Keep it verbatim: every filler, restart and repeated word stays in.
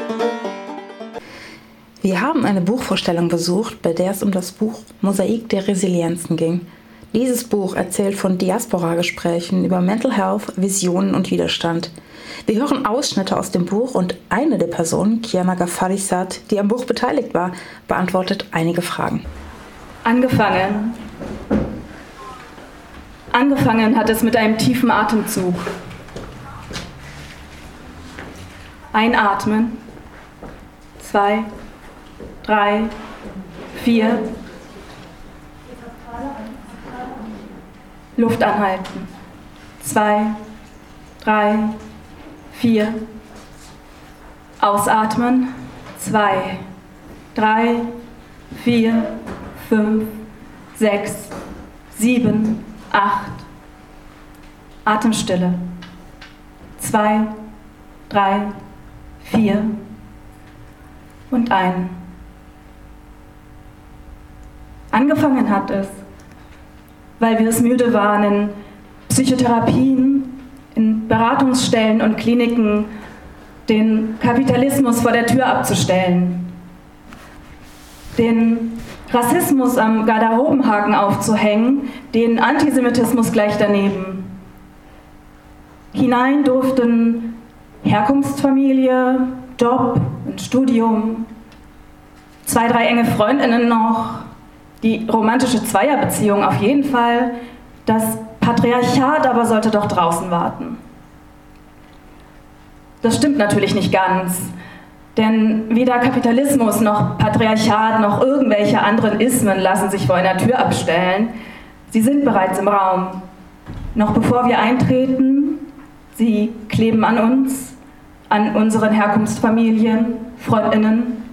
Wir haben eine Buchvorstellung besucht, bei der es um das Buch Mosaik der Resilienzen ging. Dieses Buch erzählt von Diaspora-Gesprächen über Mental Health, Visionen und Widerstand. Wir hören Ausschnitte aus dem Buch und eine der Personen, Kiana Gafarisat, die am Buch beteiligt war, beantwortet einige Fragen. Angefangen. Angefangen hat es mit einem tiefen Atemzug. Einatmen. Zwei, drei, vier. Luft anhalten. Zwei, drei, vier. Ausatmen. Zwei, drei, vier, fünf, sechs, sieben, acht. Atemstille. Zwei, drei, vier und ein. Angefangen hat es, weil wir es müde waren, in Psychotherapien, in Beratungsstellen und Kliniken den Kapitalismus vor der Tür abzustellen, den Rassismus am Garderobenhaken aufzuhängen, den Antisemitismus gleich daneben. Hinein durften Herkunftsfamilie, Job und Studium, zwei, drei enge Freundinnen noch, die romantische Zweierbeziehung auf jeden Fall, das Patriarchat aber sollte doch draußen warten. Das stimmt natürlich nicht ganz, denn weder Kapitalismus noch Patriarchat noch irgendwelche anderen Ismen lassen sich vor einer Tür abstellen. Sie sind bereits im Raum. Noch bevor wir eintreten, sie kleben an uns, an unseren Herkunftsfamilien, Freundinnen,